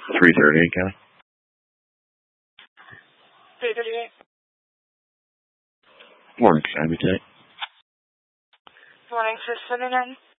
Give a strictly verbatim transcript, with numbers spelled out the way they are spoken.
three thirty-eight, Kelly. three thirty-eight. Morning, Shabby Tech. Morning, six seventy-nine.